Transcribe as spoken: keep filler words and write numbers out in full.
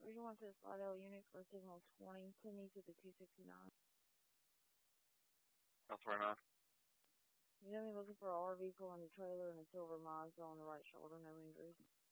Region one to the Slidell unit for signal twenty, send me to the two sixty-nine. That's right now. You know me looking for an R V pulling a trailer and a silver Mazda on the right shoulder, no injuries.